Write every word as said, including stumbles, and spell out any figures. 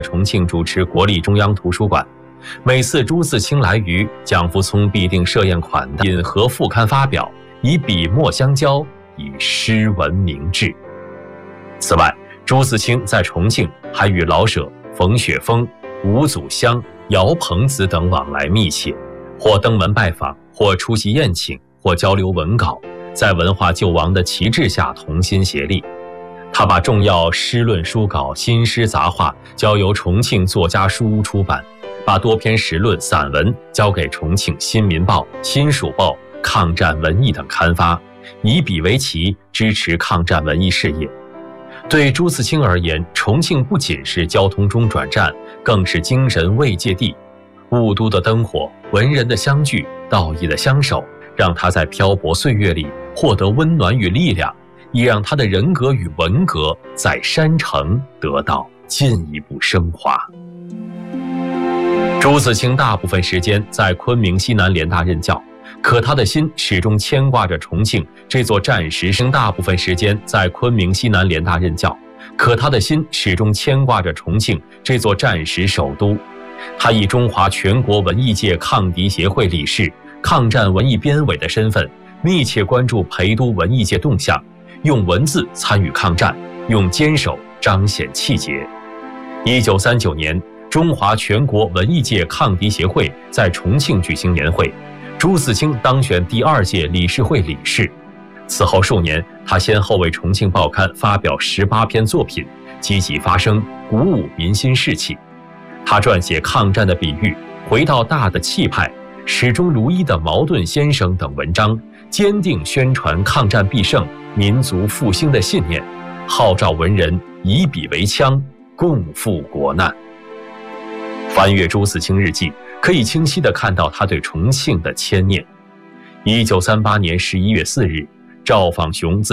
重庆主持国立中央图书馆。每次朱自清来渝，蒋福聪必定设宴款待，引合副刊发表，以笔墨相交，以诗文明志。此外，朱自清在重庆还与老舍、冯雪峰、吴祖湘、姚鹏子等往来密切，或登门拜访，或出席宴请，或交流文稿，在文化救亡的旗帜下同心协力。他把重要诗论书稿、新诗杂话交由重庆作家书屋出版，把多篇时论、散文交给重庆新民报、新蜀报、抗战文艺等刊发，以笔为旗，支持抗战文艺事业。对朱自清而言，重庆不仅是交通中转站，更是精神慰藉地。雾都的灯火，文人的相聚，道义的相守，让他在漂泊岁月里获得温暖与力量，亦让他的人格与文革在山城得到进一步升华。朱自清大部分时间在昆明西南联大任教，可他的心始终牵挂着重庆这座战时生。大部分时间在昆明西南联大任教，可他的心始终牵挂着重庆这座战时首都。他以中华全国文艺界抗敌协会理事、抗战文艺编委的身份，密切关注陪都文艺界动向，用文字参与抗战，用坚守彰显气节。一九三九年，中华全国文艺界抗敌协会在重庆举行年会，朱自清当选第二届理事会理事。此后数年，他先后为重庆报刊发表十八篇作品，积极发声，鼓舞民心士气。他撰写《抗战的比喻》《回到大的气派》《始终如一的矛盾先生》等文章，坚定宣传抗战必胜、民族复兴的信念，号召文人以笔为枪，共赴国难。翻阅朱自清日记，可以清晰地看到他对重庆的牵念。一九三八年十一月四日，赵访雄自